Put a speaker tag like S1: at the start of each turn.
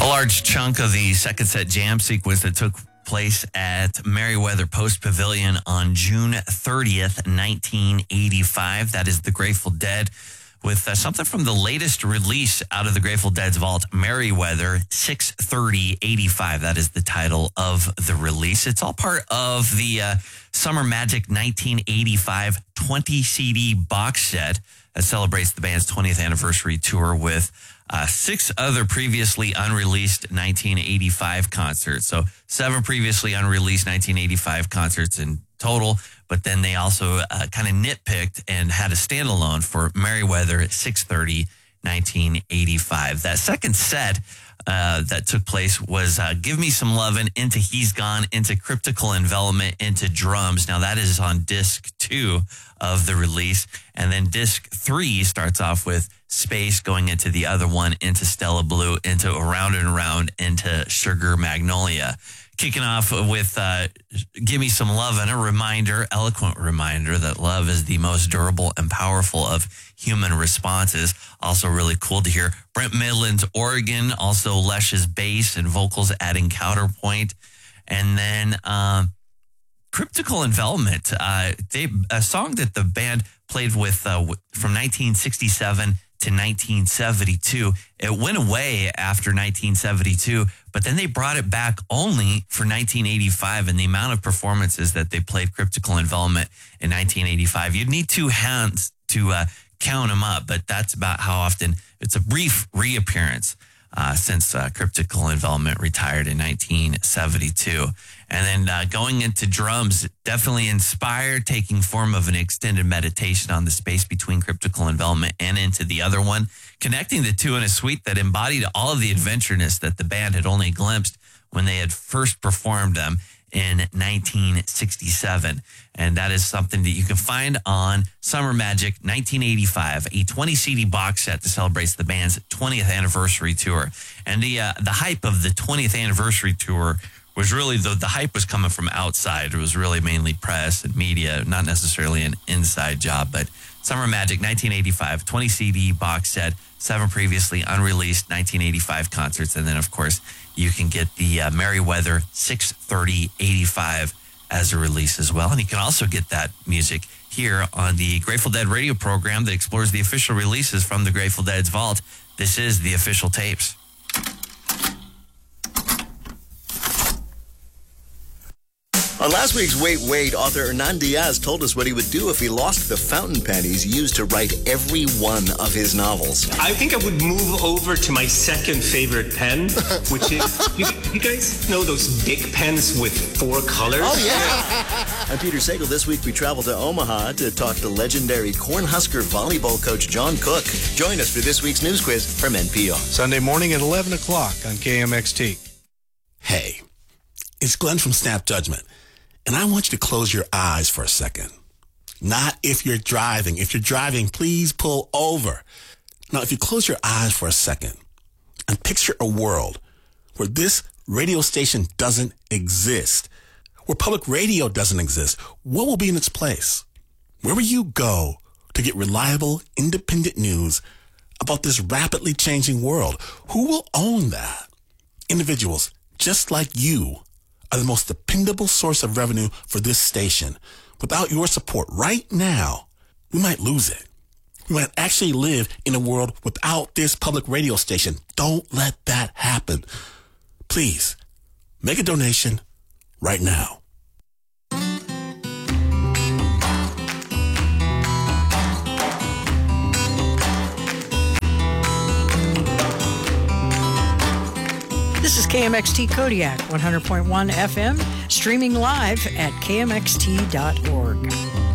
S1: large chunk of the second set jam sequence that took place at Merriweather Post Pavilion on June 30th, 1985. That is the Grateful Dead with something from the latest release out of the Grateful Dead's vault, Merriweather 6/30/85. That is the title of the release. It's all part of the Summer Magic 1985 20 CD box set that celebrates the band's 20th anniversary tour with 6 other previously unreleased 1985 concerts. So 7 previously unreleased 1985 concerts in total, but then they also kind of nitpicked and had a standalone for Merriweather at 6/30/1985. That second set that took place was Give Me Some Lovin', into He's Gone, into Cryptical Envelopment, into Drums. Now that is on disc 2 of the release. And then disc 3 starts off with Space, going into the other one, into Stella Blue, into Around and Around, into Sugar Magnolia. Kicking off with Give Me Some Lovin', a reminder, eloquent reminder that love is the most durable and powerful of human responses. Also really cool to hear Brent Midland's organ, also Lesh's bass and vocals adding counterpoint. And then Cryptical Envelopment, a song that the band played with from 1967 to 1972. It went away after 1972, but then they brought it back only for 1985. And the amount of performances that they played Cryptical Envelopment in 1985, you'd need 2 hands to count them up, but that's about how often. It's a brief reappearance since Cryptical Envelopment retired in 1972. And then going into Drums, definitely inspired, taking form of an extended meditation on the space between Cryptical Envelopment and into the other one, connecting the two in a suite that embodied all of the adventureness that the band had only glimpsed when they had first performed them in 1967. And that is something that you can find on Summer Magic 1985, a 20 CD box set that celebrates the band's 20th anniversary tour. And the hype of the 20th anniversary tour was really, the hype was coming from outside. It was really mainly press and media, not necessarily an inside job. But Summer Magic 1985, 20 CD box set, 7 previously unreleased 1985 concerts. And then, of course, you can get the Merriweather 6/30/85 as a release as well. And you can also get that music here on the Grateful Dead radio program that explores the official releases from the Grateful Dead's vault. This is the Official Tapes.
S2: On last week's Wait, Wait, author Hernan Diaz told us what he would do if he lost the fountain pen he's used to write every one of his novels.
S3: I think I would move over to my second favorite pen, which is, you guys know those Bic pens with 4 colors?
S2: Oh, yeah. I'm Peter Sagal. This week we travel to Omaha to talk to legendary Cornhusker volleyball coach John Cook. Join us for this week's news quiz from NPR.
S4: Sunday morning at 11 o'clock on KMXT.
S5: Hey, it's Glenn from Snap Judgment. And I want you to close your eyes for a second. Not if you're driving. If you're driving, please pull over. Now, if you close your eyes for a second and picture a world where this radio station doesn't exist, where public radio doesn't exist, what will be in its place? Where will you go to get reliable, independent news about this rapidly changing world? Who will own that? Individuals just like you are the most dependable source of revenue for this station. Without your support right now, we might lose it. We might actually live in a world without this public radio station. Don't let that happen. Please, make a donation right now.
S6: This is KMXT Kodiak, 100.1 FM, streaming live at kmxt.org.